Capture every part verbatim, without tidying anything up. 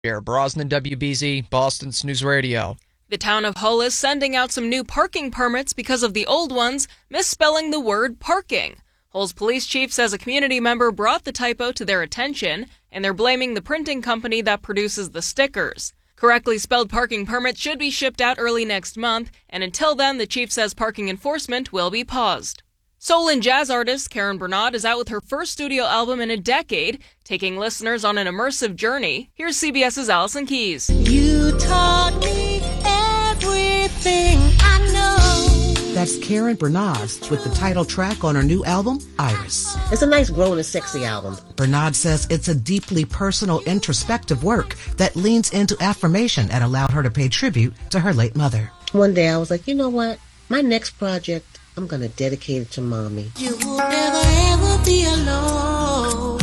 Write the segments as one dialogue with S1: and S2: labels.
S1: Jared Brosnan, W B Z, Boston's News Radio.
S2: The town of Hull is sending out some new parking permits because of the old ones misspelling the word parking. Hull's police chief says a community member brought the typo to their attention, and they're blaming the printing company that produces the stickers. Correctly spelled parking permits should be shipped out early next month, and until then, the chief says parking enforcement will be paused. Soul and jazz artist Karen Bernard is out with her first studio album in a decade, taking listeners on an immersive journey. Here's CBS's Allison Keyes.
S3: You taught me everything I know.
S4: That's Karen Bernard with the title track on her new album, Iris.
S5: It's a nice, grown and sexy album.
S4: Bernard says it's a deeply personal, introspective work that leans into affirmation and allowed her to pay tribute to her late mother.
S5: One day I was like, you know what? My next project, I'm going to dedicate it to Mommy.
S3: You will never ever be alone.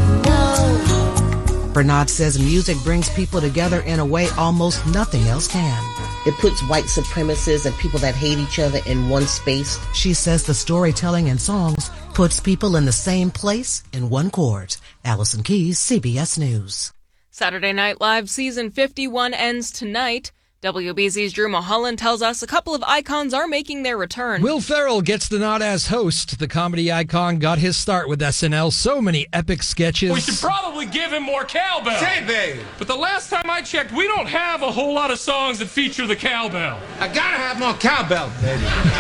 S3: No.
S4: Bernard says music brings people together in a way almost nothing else can.
S5: It puts white supremacists and people that hate each other in one space.
S4: She says the storytelling in songs puts people in the same place in one chord. Allison Keyes, C B S News.
S2: Saturday Night Live season fifty-one ends tonight. W B Z's Drew Mulholland tells us a couple of icons are making their return.
S6: Will Ferrell gets the nod as host. The comedy icon got his start with S N L. So many epic sketches.
S7: We should probably give him more cowbell.
S8: Say, baby.
S7: But the last time I checked, we don't have a whole lot of songs that feature the cowbell.
S8: I gotta have more cowbell, baby.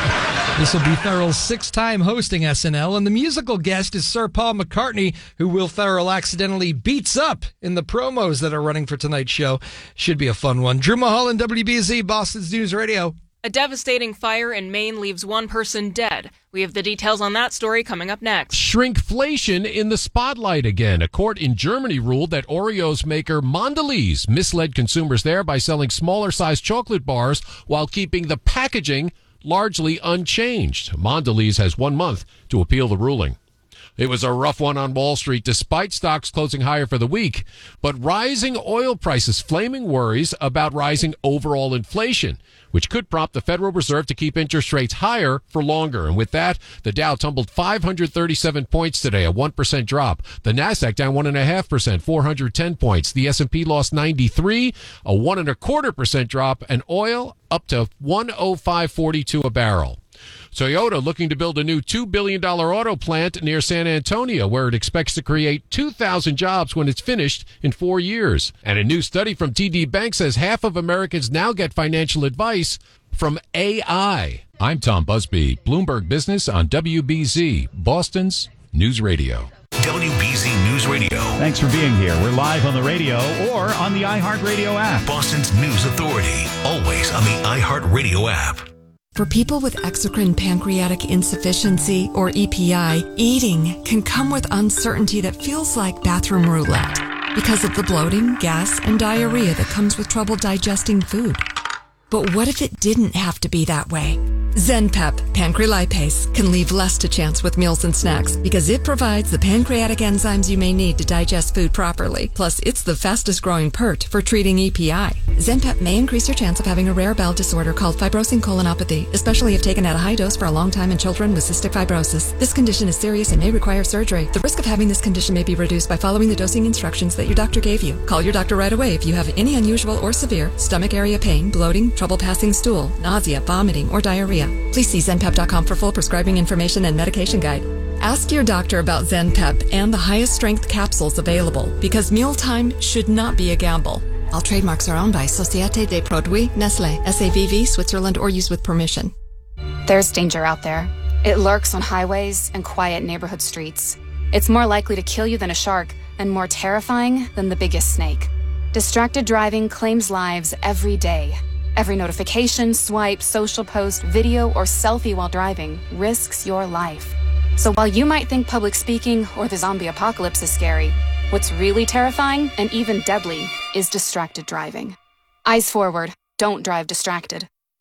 S6: This will be Ferrell's sixth time hosting S N L, and the musical guest is Sir Paul McCartney, who Will Ferrell accidentally beats up in the promos that are running for tonight's show. Should be a fun one. Drew Mulholland, W B Z, Boston's News Radio.
S2: A devastating fire in Maine leaves one person dead. We have the details on that story coming up next.
S9: Shrinkflation in the spotlight again. A court in Germany ruled that Oreos maker Mondelez misled consumers there by selling smaller-sized chocolate bars while keeping the packaging largely unchanged. Mondelez has one month to appeal the ruling. It was a rough one on Wall Street, despite stocks closing higher for the week. But rising oil prices, flaming worries about rising overall inflation, which could prompt the Federal Reserve to keep interest rates higher for longer. And with that, the Dow tumbled five hundred thirty-seven points today, a one percent drop. The Nasdaq down one point five percent, four hundred ten points. The S and P lost ninety-three, a one and a quarter percent drop. And oil up to one oh five forty-two a barrel. Toyota looking to build a new two billion dollars auto plant near San Antonio, where it expects to create two thousand jobs when it's finished in four years. And a new study from T D Bank says half of Americans now get financial advice from A I. I'm Tom Busby, Bloomberg Business on W B Z, Boston's News Radio.
S10: W B Z News Radio.
S11: Thanks for being here. We're live on the radio or on the iHeartRadio app.
S10: Boston's News Authority, always on the iHeartRadio app.
S12: For people with exocrine pancreatic insufficiency, or E P I, eating can come with uncertainty that feels like bathroom roulette because of the bloating, gas, and diarrhea that comes with trouble digesting food. But what if it didn't have to be that way? Zenpep Pancrelipase can leave less to chance with meals and snacks because it provides the pancreatic enzymes you may need to digest food properly. Plus, it's the fastest growing P E R T for treating E P I. Zenpep may increase your chance of having a rare bowel disorder called fibrosing colonopathy, especially if taken at a high dose for a long time in children with cystic fibrosis. This condition is serious and may require surgery. The risk of having this condition may be reduced by following the dosing instructions that your doctor gave you. Call your doctor right away if you have any unusual or severe stomach area pain, bloating, trouble passing stool, nausea, vomiting, or diarrhea. Please see zenpep dot com for full prescribing information and medication guide. Ask your doctor about Zenpep and the highest strength capsules available, because mealtime should not be a gamble. All trademarks are owned by Société des Produits Nestlé, S A B V, Switzerland, or used with permission.
S13: There's danger out there. It lurks on highways and quiet neighborhood streets. It's more likely to kill you than a shark, and more terrifying than the biggest snake. Distracted driving claims lives every day. Every notification, swipe, social post, video, or selfie while driving risks your life. So while you might think public speaking or the zombie apocalypse is scary, what's really terrifying and even deadly is distracted driving. Eyes forward, don't drive distracted.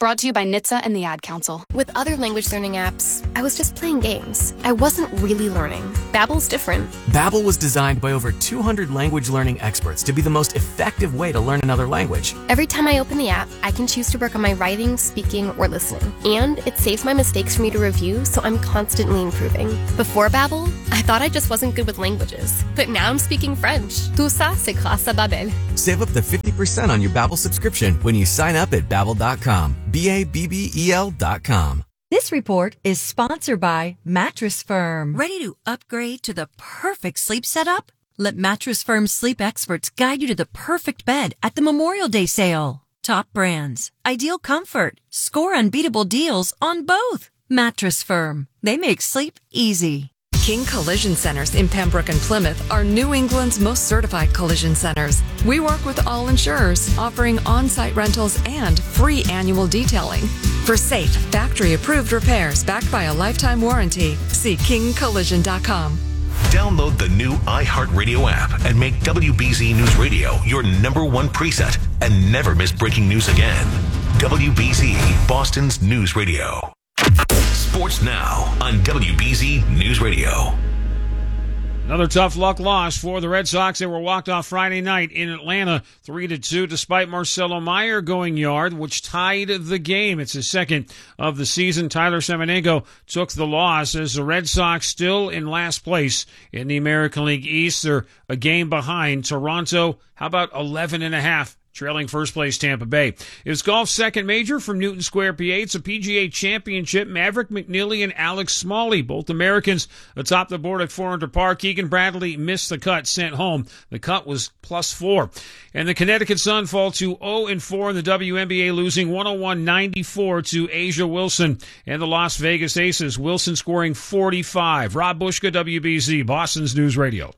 S13: Brought to you by N H T S A and the Ad Council.
S14: With other language learning apps, I was just playing games. I wasn't really learning. Babbel's different.
S15: Babbel was designed by over two hundred language learning experts to be the most effective way to learn another language.
S14: Every time I open the app, I can choose to work on my writing, speaking, or listening. And it saves my mistakes for me to review, so I'm constantly improving. Before Babbel, I thought I just wasn't good with languages. But now I'm speaking French. Tout ça, c'est grâce à Babbel.
S15: Save up to fifty percent on your Babbel subscription when you sign up at babbel dot com. B A B B E L dot com.
S16: This report is sponsored by Mattress Firm. Ready to upgrade to the perfect sleep setup? Let Mattress Firm's sleep experts guide you to the perfect bed at the Memorial Day sale. Top brands, ideal comfort, score unbeatable deals on both. Mattress Firm. They make sleep easy.
S12: King Collision Centers in Pembroke and Plymouth are New England's most certified collision centers. We work with all insurers, offering on-site rentals and free annual detailing. For safe, factory-approved repairs backed by a lifetime warranty, see king collision dot com.
S10: Download the new iHeartRadio app and make W B Z News Radio your number one preset and never miss breaking news again. W B Z, Boston's news radio. Sports now on W B Z News Radio.
S17: Another tough luck loss for the Red Sox. They were walked off Friday night in Atlanta, three to two, despite Marcelo Meyer going yard, which tied the game. It's his second of the season. Tyler Semenigo took the loss as the Red Sox still in last place in the American League East. They're a game behind Toronto. How about eleven and a half? Trailing first place Tampa Bay. It's golf's second major from Newton Square, P A. It's a P G A Championship. Maverick McNeely and Alex Smalley, both Americans, atop the board at four under par. Keegan Bradley missed the cut, sent home. The cut was plus four. And the Connecticut Sun fall to oh and four in the W N B A, losing one oh one ninety-four to Asia Wilson and the Las Vegas Aces. Wilson scoring forty-five. Rob Bushka, W B Z, Boston's News Radio.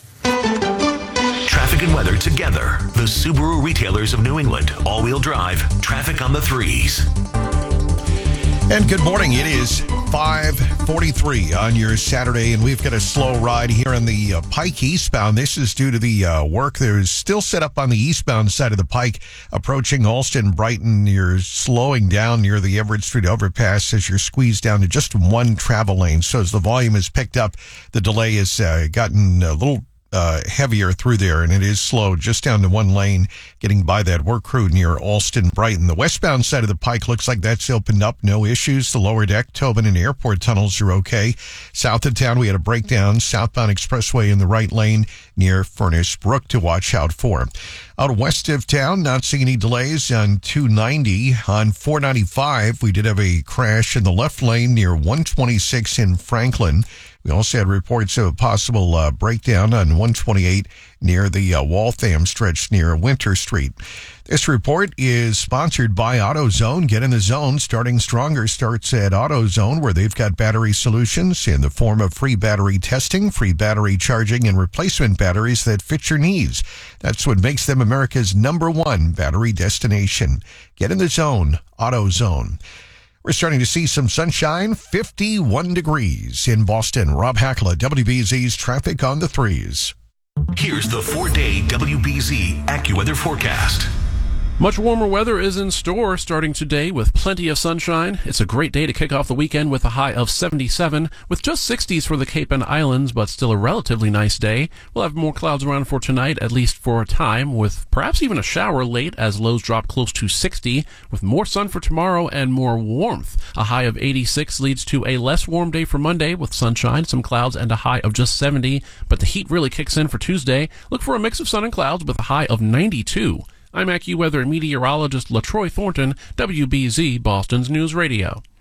S10: Traffic and weather together. The Subaru retailers of New England. All-wheel drive. Traffic on the threes.
S18: And good morning. It is five forty-three on your Saturday, and we've got a slow ride here on the uh, Pike eastbound. This is due to the uh, work. There's still set up on the eastbound side of the Pike, approaching Alston, Brighton. You're slowing down near the Everett Street overpass as you're squeezed down to just one travel lane. So as the volume has picked up, the delay has uh, gotten a little Uh, heavier through there, and it is slow just down to one lane getting by that work crew near Alston, Brighton. The westbound side of the Pike looks like that's opened up. No issues. The lower deck, Tobin and airport tunnels are okay. South of town, we had a breakdown. Southbound expressway in the right lane near Furnace Brook to watch out for. Out west of town, not seeing any delays on two ninety. On four ninety-five, we did have a crash in the left lane near one twenty-six in Franklin. We also had reports of a possible uh, breakdown on one twenty-eight near the uh, Waltham stretch near Winter Street. This report is sponsored by AutoZone. Get in the zone. Starting Stronger starts at AutoZone, where they've got battery solutions in the form of free battery testing, free battery charging, and replacement batteries that fit your needs. That's what makes them America's number one battery destination. Get in the zone. AutoZone. We're starting to see some sunshine, fifty-one degrees in Boston. Rob Hackla, W B Z's Traffic on the Threes.
S10: Here's the four-day W B Z AccuWeather forecast.
S9: Much warmer weather is in store starting today with plenty of sunshine. It's a great day to kick off the weekend with a high of seventy-seven, with just sixties for the Cape and Islands, but still a relatively nice day. We'll have more clouds around for tonight, at least for a time, with perhaps even a shower late as lows drop close to sixty, with more sun for tomorrow and more warmth. A high of eighty-six leads to a less warm day for Monday with sunshine, some clouds, and a high of just seventy, but the heat really kicks in for Tuesday. Look for a mix of sun and clouds with a high of ninety-two. I'm AccuWeather meteorologist LaTroy Thornton, W B Z, Boston's News Radio.